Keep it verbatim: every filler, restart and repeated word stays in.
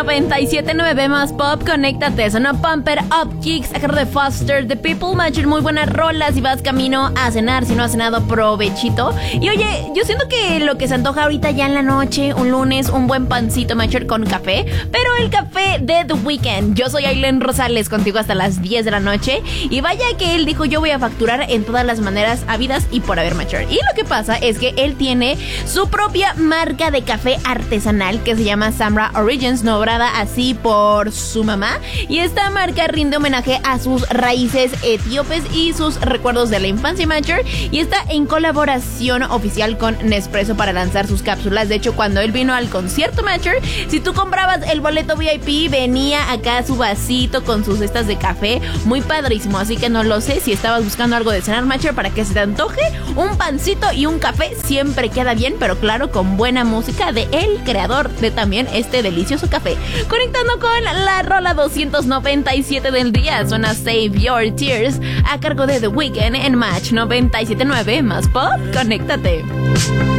noventa y siete punto nueve más pop, conéctate. Suena Pump It Up Kicks, a cargo de Foster The People. Matcher, muy buenas rolas. Si vas camino a cenar, si no has cenado, provechito. Y oye, yo siento que lo que se antoja ahorita ya en la noche, un lunes, un buen pancito, Matcher, con café. Pero el café de The Weeknd. Yo soy Aileen Rosales, contigo hasta las diez de la noche. Y vaya que él dijo, yo voy a facturar en todas las maneras habidas y por haber, Matcher. Y lo que pasa es que él tiene su propia marca de café artesanal que se llama Samra Origins, nombrada así por su mamá. Y esta marca rinde homenaje a sus raíces etíopes y sus recuerdos de la infancia, Matcher. Y está en colaboración oficial con Nespresso para lanzar sus cápsulas. De hecho, cuando él vino al concierto, Matcher, si tú comprabas el boleto V I P, venía acá su vasito con sus cestas de café. Muy padrísimo, así que no lo sé si estabas buscando algo de cenar, Matcher, para que se te antoje un pancito y un café. Siempre queda bien, pero claro, con buena música de el creador de también este delicioso café. Conectando con la rola doscientos noventa y siete del día, suena Save Your Tears, a cargo de The Weeknd en Match noventa y siete punto nueve más pop. Conéctate.